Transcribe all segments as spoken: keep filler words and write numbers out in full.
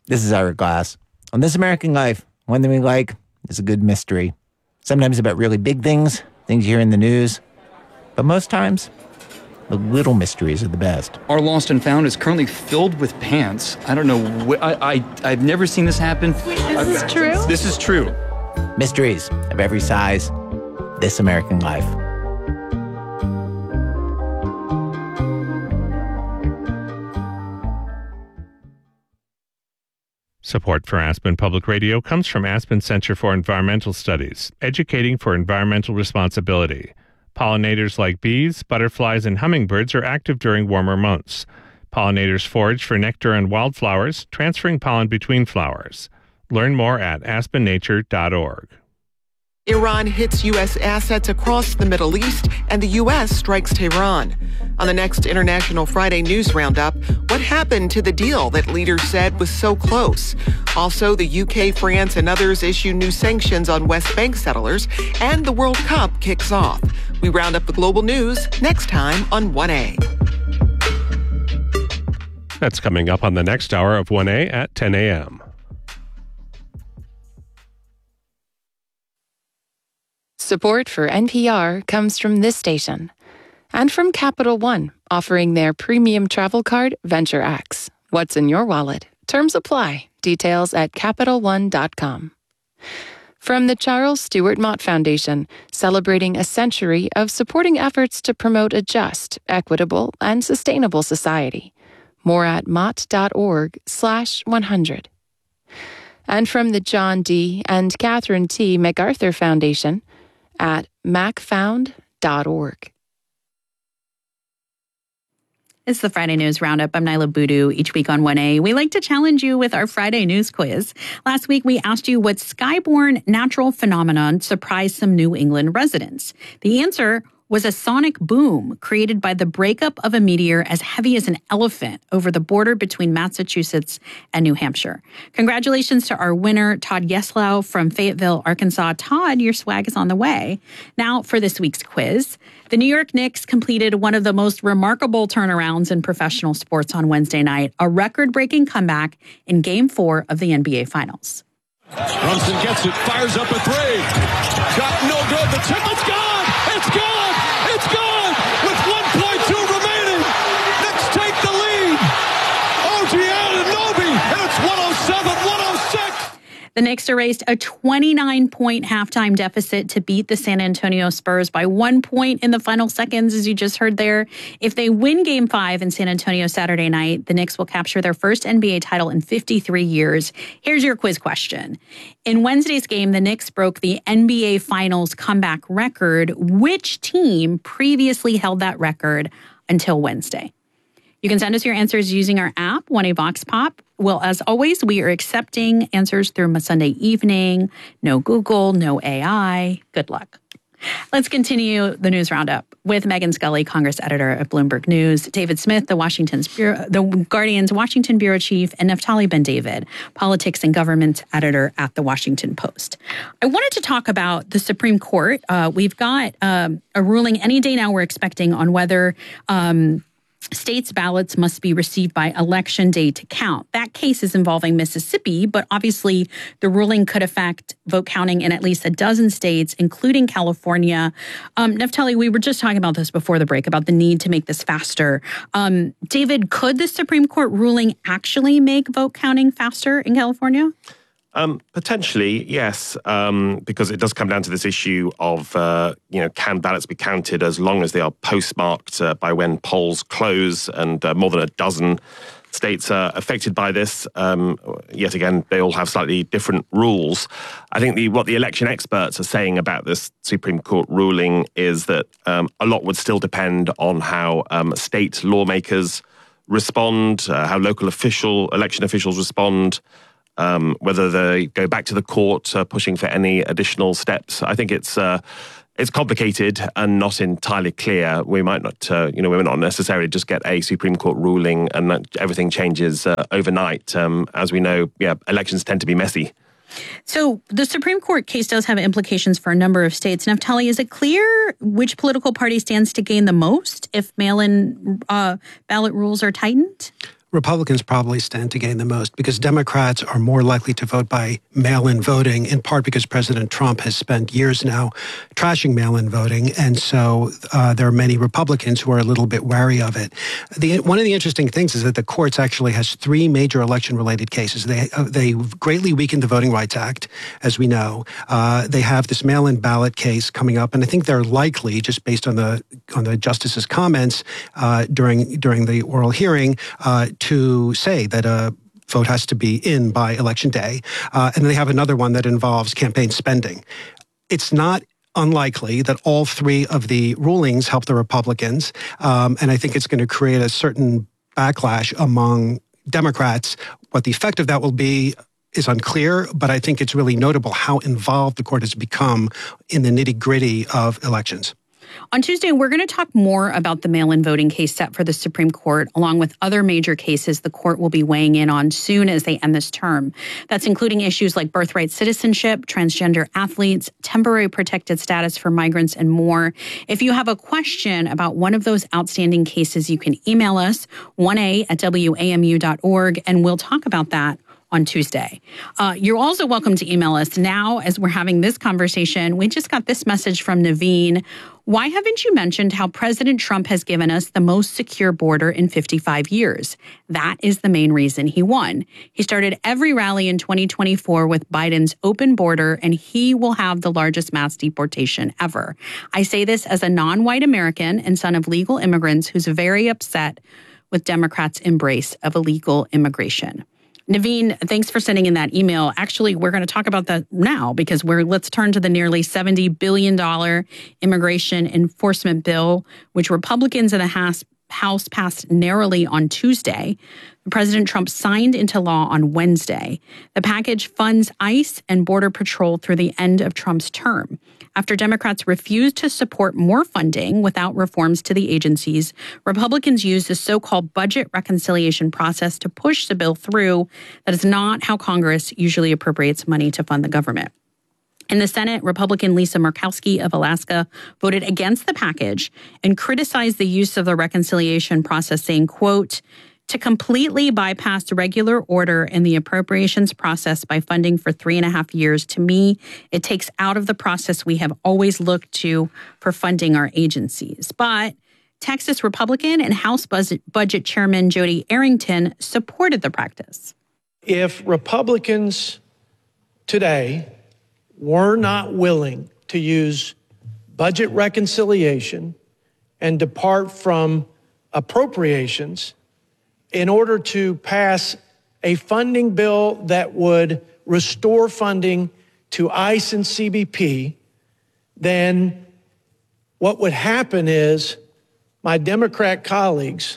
This is Ira Glass. On This American Life, one thing we like is a good mystery. Sometimes about really big things, things you hear in the news. But most times, the little mysteries are the best. Our Lost and Found is currently filled with pants. I don't know. Wh- I, I, I've never seen this happen. Wait, is this true? This is true. Mysteries of every size. This American Life. Support for Aspen Public Radio comes from Aspen Center for Environmental Studies, educating for environmental responsibility. Pollinators like bees, butterflies, and hummingbirds are active during warmer months. Pollinators forage for nectar and wildflowers, transferring pollen between flowers. Learn more at aspen nature dot org. Iran hits U S assets across the Middle East, and the U S strikes Tehran. On the next International Friday News Roundup, what happened to the deal that leaders said was so close? Also, the U K, France, and others issue new sanctions on West Bank settlers, and the World Cup kicks off. We round up the global news next time on one A. That's coming up on the next hour of one A at ten a.m. Support for N P R comes from this station and from Capital One, offering their premium travel card, Venture X. What's in your wallet? Terms apply. Details at capital one dot com. From the Charles Stewart Mott Foundation, celebrating a century of supporting efforts to promote a just, equitable, and sustainable society. More at mott.org slash 100. And from the John D. and Catherine T. MacArthur Foundation at mac found dot org. It's the Friday News Roundup. I'm Nyla Boodoo. Each week on one A, we like to challenge you with our Friday News Quiz. Last week, we asked you what skyborne natural phenomenon surprised some New England residents. The answer was a sonic boom created by the breakup of a meteor as heavy as an elephant over the border between Massachusetts and New Hampshire. Congratulations to our winner, Todd Yeslow from Fayetteville, Arkansas. Todd, your swag is on the way. Now for this week's quiz. The New York Knicks completed one of the most remarkable turnarounds in professional sports on Wednesday night, a record-breaking comeback in Game four of the N B A Finals. Brunson gets it, fires up a three. Got no good. The tip is gone. It's gone. It's gone. With one point two remaining. Knicks take the lead. O G Anunoby, and it's one oh seven one oh six. The Knicks erased a twenty-nine point halftime deficit to beat the San Antonio Spurs by one point in the final seconds, as you just heard there. If they win Game five in San Antonio Saturday night, the Knicks will capture their first N B A title in fifty-three years. Here's your quiz question. In Wednesday's game, the Knicks broke the N B A Finals comeback record. Which team previously held that record until Wednesday? You can send us your answers using our app, one A Vox Pop. Well, as always, we are accepting answers through Sunday evening. No Google, no A I. Good luck. Let's continue the news roundup with Megan Scully, Congress editor at Bloomberg News, David Smith, the Washington's Bureau, the Guardian's Washington bureau chief, and Naftali Ben-David, politics and government editor at the Washington Post. I wanted to talk about the Supreme Court. Uh, we've got um, a ruling any day now we're expecting on whether um, states' ballots must be received by election day to count. That case is involving Mississippi, but obviously the ruling could affect vote counting in at least a dozen states, including California. Um, Naftali, we were just talking about this before the break, about the need to make this faster. Um, David, could the Supreme Court ruling actually make vote counting faster in California? Um, potentially, yes, um, because it does come down to this issue of, uh, you know, can ballots be counted as long as they are postmarked uh, by when polls close, and uh, more than a dozen states are affected by this. Um, yet again, they all have slightly different rules. I think the, what the election experts are saying about this Supreme Court ruling is that um, a lot would still depend on how um, state lawmakers respond, uh, how local official election officials respond, Um, whether they go back to the court uh, pushing for any additional steps. I think it's uh, it's complicated and not entirely clear. We might not, uh, you know, we might not necessarily just get a Supreme Court ruling and that everything changes uh, overnight. Um, as we know, yeah, elections tend to be messy. So the Supreme Court case does have implications for a number of states. Naftali, is it clear which political party stands to gain the most if mail-in uh, ballot rules are tightened? Republicans probably stand to gain the most because Democrats are more likely to vote by mail-in voting, in part because President Trump has spent years now trashing mail-in voting. And so uh, there are many Republicans who are a little bit wary of it. The, one of the interesting things is that the courts actually has three major election-related cases. They uh, they greatly weakened the Voting Rights Act, as we know. Uh, they have this mail-in ballot case coming up, and I think they're likely, just based on the on the justices' comments uh, during during the oral hearing, uh, to say that a vote has to be in by election day. Uh, and then they have another one that involves campaign spending. It's not unlikely that all three of the rulings help the Republicans. Um, and I think it's going to create a certain backlash among Democrats. What the effect of that will be is unclear, but I think it's really notable how involved the court has become in the nitty-gritty of elections. On Tuesday, we're going to talk more about the mail-in voting case set for the Supreme Court, along with other major cases the court will be weighing in on soon as they end this term. That's including issues like birthright citizenship, transgender athletes, temporary protected status for migrants, and more. If you have a question about one of those outstanding cases, you can email us, one a at w a m u dot org, and we'll talk about that on Tuesday. Uh, you're also welcome to email us now as we're having this conversation. We just got this message from Naveen. Why haven't you mentioned how President Trump has given us the most secure border in fifty-five years? That is the main reason he won. He started every rally in twenty twenty-four with Biden's open border, and he will have the largest mass deportation ever. I say this as a non-white American and son of legal immigrants who's very upset with Democrats' embrace of illegal immigration. Naveen, thanks for sending in that email. Actually, we're going to talk about that now because we're let's turn to the nearly seventy billion dollars immigration enforcement bill, which Republicans in the House, House passed narrowly on Tuesday. President Trump signed into law on Wednesday. The package funds ICE and Border Patrol through the end of Trump's term. After Democrats refused to support more funding without reforms to the agencies, Republicans used the so-called budget reconciliation process to push the bill through. That is not how Congress usually appropriates money to fund the government. In the Senate, Republican Lisa Murkowski of Alaska voted against the package and criticized the use of the reconciliation process, saying, quote, to completely bypass the regular order in the appropriations process by funding for three and a half years, to me, it takes out of the process we have always looked to for funding our agencies. But Texas Republican and House Budget, Budget Chairman Jody Arrington supported the practice. If Republicans today were not willing to use budget reconciliation and depart from appropriations in order to pass a funding bill that would restore funding to ICE and C B P, then what would happen is my Democrat colleagues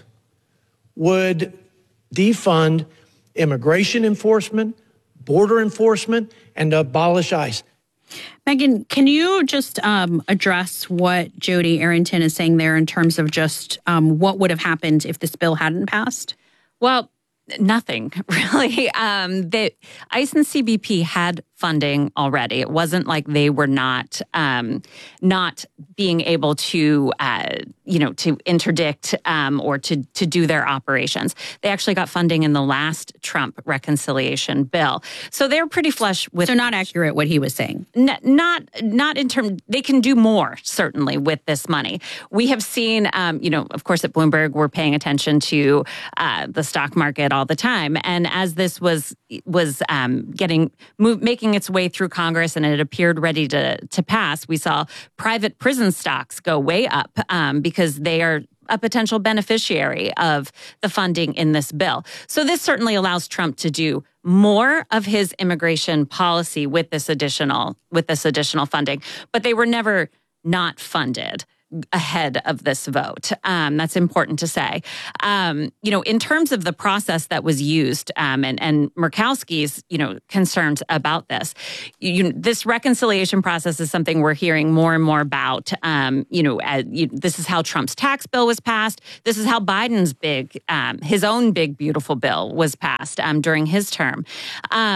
would defund immigration enforcement, border enforcement, and abolish ICE. Megan, can you just um, address what Jody Arrington is saying there in terms of just um, what would have happened if this bill hadn't passed? Well, nothing, really. Um, the ICE and C B P had funding already. It wasn't like they were not um, not being able to, uh, you know, to interdict um, or to to do their operations. They actually got funding in the last Trump reconciliation bill, so they're pretty flush with. So not accurate what he was saying. N- not not in terms. They can do more certainly with this money. We have seen, um, you know, of course, at Bloomberg, we're paying attention to uh, the stock market all the time, and as this was was um, getting move, making its way through Congress and it appeared ready to to pass, we saw private prison stocks go way up um, because they are a potential beneficiary of the funding in this bill. So this certainly allows Trump to do more of his immigration policy with this additional with this additional funding, but they were never not funded ahead of this vote. Um, that's important to say. Um, you know, in terms of the process that was used um, and, and Murkowski's, you know, concerns about this, you, this reconciliation process is something we're hearing more and more about. Um, you know, as, you, this is how Trump's tax bill was passed. This is how Biden's big, um, his own big, beautiful bill was passed um, during his term. Um,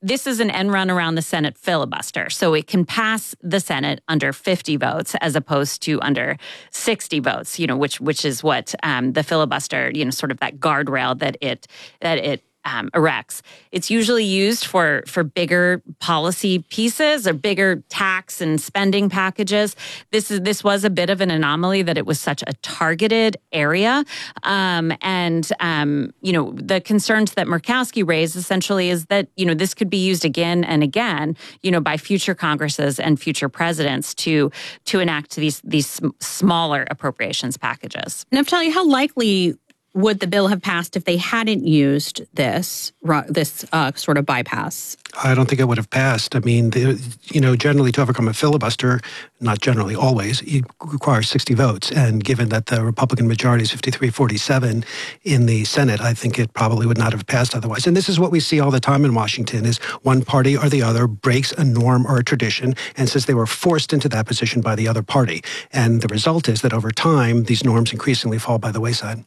this is an end run around the Senate filibuster. So it can pass the Senate under fifty votes as opposed to under sixty votes, you know, which which is what um, the filibuster, you know, sort of that guardrail that it that it Um, erects. It's usually used for for bigger policy pieces or bigger tax and spending packages. This is this was a bit of an anomaly that it was such a targeted area, um, and um, you know the concerns that Murkowski raised essentially is that you know this could be used again and again, you know, by future Congresses and future presidents to to enact these these smaller appropriations packages. Naftali, how likely would the bill have passed if they hadn't used this this uh, sort of bypass? I don't think it would have passed. I mean, the, you know, generally to overcome a filibuster, not generally, always, it requires sixty votes. And given that the Republican majority is fifty-three forty-seven in the Senate, I think it probably would not have passed otherwise. And this is what we see all the time in Washington, is one party or the other breaks a norm or a tradition and says they were forced into that position by the other party. And the result is that over time, these norms increasingly fall by the wayside.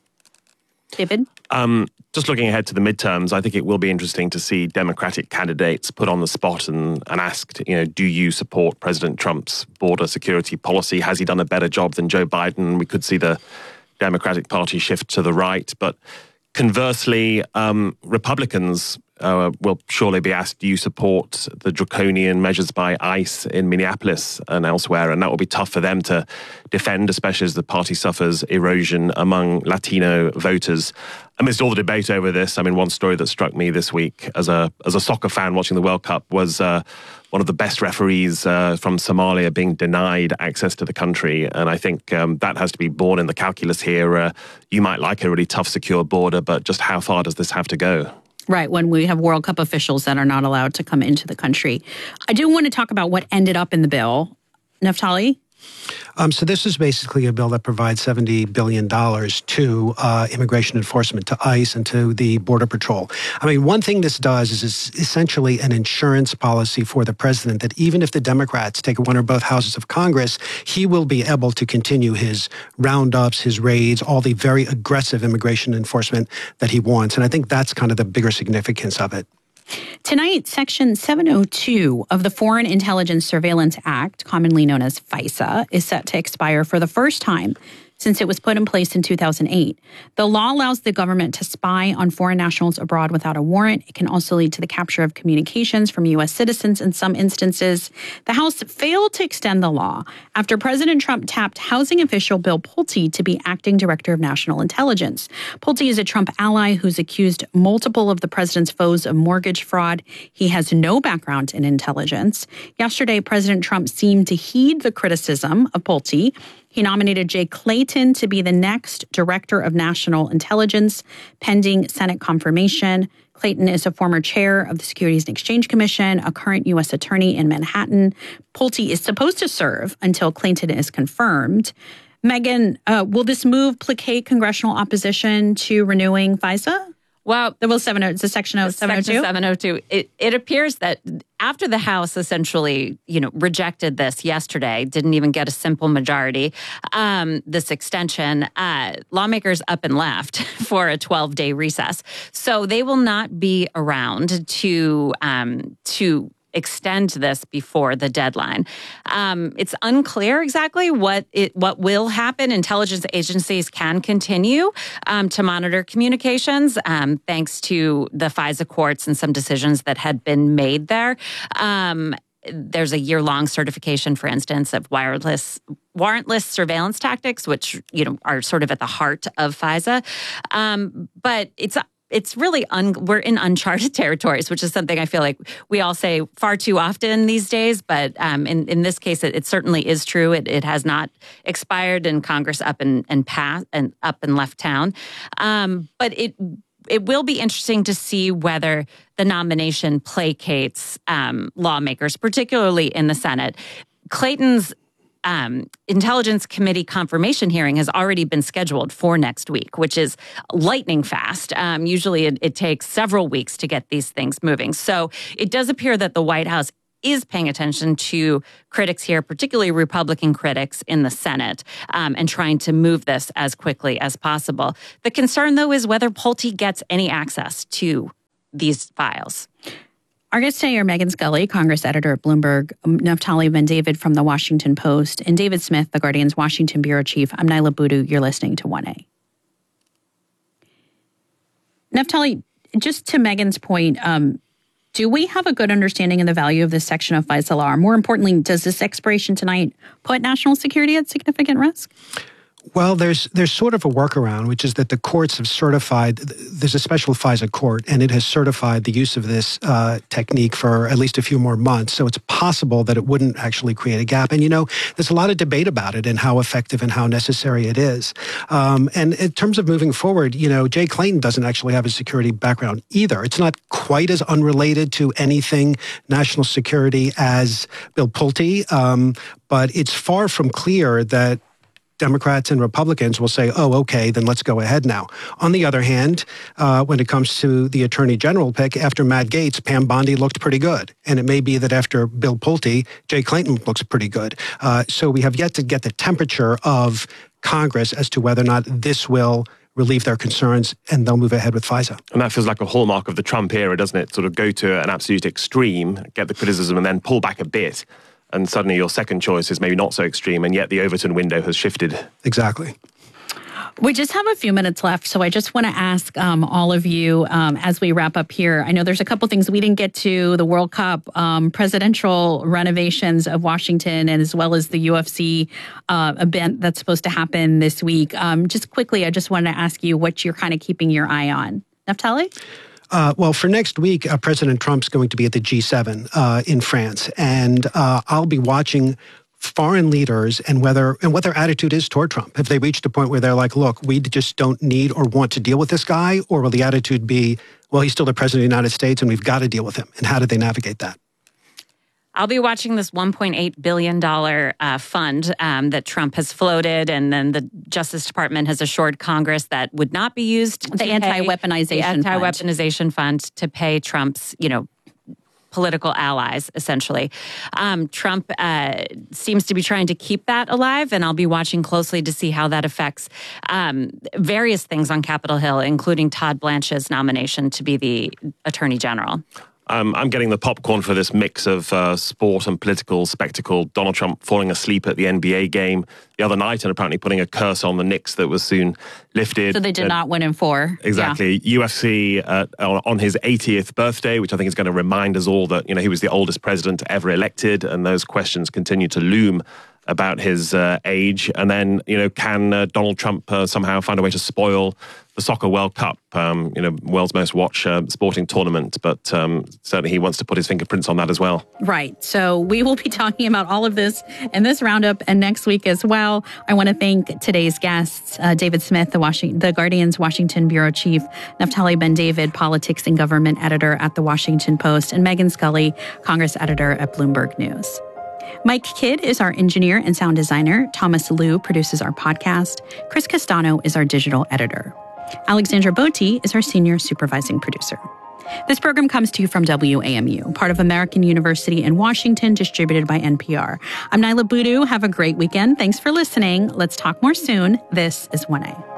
David? Um, just looking ahead to the midterms, I think it will be interesting to see Democratic candidates put on the spot and, and asked, you know, do you support President Trump's border security policy? Has he done a better job than Joe Biden? We could see the Democratic Party shift to the right. But conversely, um, Republicans uh, will surely be asked, do you support the draconian measures by ICE in Minneapolis and elsewhere? And that will be tough for them to defend, especially as the party suffers erosion among Latino voters. Amidst all the debate over this, I mean, one story that struck me this week as a as a soccer fan watching the World Cup was uh, one of the best referees uh, from Somalia being denied access to the country. And I think um, that has to be borne in the calculus here. Uh, you might like a really tough, secure border, but just how far does this have to go? Right, when we have World Cup officials that are not allowed to come into the country. I do want to talk about what ended up in the bill. Naftali? Um, so this is basically a bill that provides seventy billion dollars to uh, immigration enforcement, to ICE, and to the Border Patrol. I mean, one thing this does is it's essentially an insurance policy for the president that even if the Democrats take one or both houses of Congress, he will be able to continue his roundups, his raids, all the very aggressive immigration enforcement that he wants. And I think that's kind of the bigger significance of it. Tonight, Section seven oh two of the Foreign Intelligence Surveillance Act, commonly known as FISA, is set to expire for the first time since it was put in place in two thousand eight. The law allows the government to spy on foreign nationals abroad without a warrant. It can also lead to the capture of communications from U S citizens in some instances. The House failed to extend the law after President Trump tapped housing official Bill Pulte to be acting director of national intelligence. Pulte is a Trump ally who's accused multiple of the president's foes of mortgage fraud. He has no background in intelligence. Yesterday, President Trump seemed to heed the criticism of Pulte. He nominated Jay Clayton to be the next Director of National Intelligence, pending Senate confirmation. Clayton is a former chair of the Securities and Exchange Commission, a current U S attorney in Manhattan. Pulte is supposed to serve until Clayton is confirmed. Megan, uh, will this move placate congressional opposition to renewing FISA? Well, the will seven oh, it's a section of seven oh two. Section seven oh two. It, it appears that after the House essentially, you know, rejected this yesterday, didn't even get a simple majority, um, this extension, uh, lawmakers up and left for a twelve-day recess. So they will not be around to um, to. extend this before the deadline. Um, it's unclear exactly what it what will happen. Intelligence agencies can continue um, to monitor communications um, thanks to the FISA courts and some decisions that had been made there. Um, there's a year-long certification, for instance, of wireless warrantless surveillance tactics, which you know are sort of at the heart of FISA. Um, but it's It's really, un- we're in uncharted territories, which is something I feel like we all say far too often these days. But um, in, in this case, it, it certainly is true. It, it has not expired and Congress up and, and, pass, and up and left town. Um, but it it will be interesting to see whether the nomination placates um, lawmakers, particularly in the Senate. Clayton's Um, Intelligence Committee confirmation hearing has already been scheduled for next week, which is lightning fast. Um, usually it, it takes several weeks to get these things moving. So it does appear that the White House is paying attention to critics here, particularly Republican critics in the Senate, um, and trying to move this as quickly as possible. The concern, though, is whether Pulte gets any access to these files. Our guests today are Megan Scully, Congress editor at Bloomberg, Naftali Ben-David from The Washington Post, and David Smith, The Guardian's Washington bureau chief. I'm Naila Boodoo. You're listening to one A. Naftali, just to Megan's point, um, do we have a good understanding of the value of this section of FISA law? Or more importantly, does this expiration tonight put national security at significant risk? Well, there's there's sort of a workaround, which is that the courts have certified, there's a special FISA court, and it has certified the use of this uh, technique for at least a few more months. So it's possible that it wouldn't actually create a gap. And, you know, there's a lot of debate about it and how effective and how necessary it is. Um, and in terms of moving forward, you know, Jay Clayton doesn't actually have a security background either. It's not quite as unrelated to anything national security as Bill Pulte, um, but it's far from clear that Democrats and Republicans will say, oh, okay, then let's go ahead now. On the other hand, uh, when it comes to the attorney general pick, after Matt Gaetz, Pam Bondi looked pretty good. And it may be that after Bill Pulte, Jay Clayton looks pretty good. Uh, so we have yet to get the temperature of Congress as to whether or not this will relieve their concerns, and they'll move ahead with FISA. And that feels like a hallmark of the Trump era, doesn't it? Sort of go to an absolute extreme, get the criticism, and then pull back a bit. And suddenly your second choice is maybe not so extreme, and yet the Overton window has shifted. Exactly. We just have a few minutes left, so I just want to ask um, all of you um, as we wrap up here. I know there's a couple things we didn't get to, the World Cup, um, presidential renovations of Washington, and as well as the U F C uh, event that's supposed to happen this week. Um, just quickly, I just wanted to ask you what you're kind of keeping your eye on. Naftali? Uh, well, for next week, uh, President Trump's going to be at the G seven uh, in France, and uh, I'll be watching foreign leaders and whether and what their attitude is toward Trump. If they reach a point where they're like, look, we just don't need or want to deal with this guy, or will the attitude be, well, he's still the president of the United States and we've got to deal with him? And how do they navigate that? I'll be watching this one point eight billion dollars uh, fund um, that Trump has floated, and then the Justice Department has assured Congress that would not be used. The anti-weaponization the anti-weaponization fund. fund to pay Trump's, you know, political allies, essentially. Um, Trump uh, seems to be trying to keep that alive, and I'll be watching closely to see how that affects um, various things on Capitol Hill, including Todd Blanche's nomination to be the Attorney General. Um, I'm getting the popcorn for this mix of uh, sport and political spectacle. Donald Trump falling asleep at the N B A game the other night and apparently putting a curse on the Knicks that was soon lifted. So they did uh, not win in four. Exactly. Yeah. U F C uh, on his eightieth birthday, which I think is going to remind us all that, you know, he was the oldest president ever elected, and those questions continue to loom about his uh, age. And then, you know, can uh, Donald Trump uh, somehow find a way to spoil the Soccer World Cup, um, you know, world's most watched uh, sporting tournament? But um, certainly he wants to put his fingerprints on that as well. Right. So we will be talking about all of this in this roundup and next week as well. I want to thank today's guests, uh, David Smith, the, Washington, the Guardian's Washington bureau chief, Naftali Ben-David, politics and government editor at The Washington Post, and Megan Scully, Congress editor at Bloomberg News. Mike Kidd is our engineer and sound designer. Thomas Liu produces our podcast. Chris Castano is our digital editor. Alexandra Botti is our senior supervising producer. This program comes to you from W A M U, part of American University in Washington, distributed by N P R. I'm Naila Boodoo. Have a great weekend. Thanks for listening. Let's talk more soon. This is one A.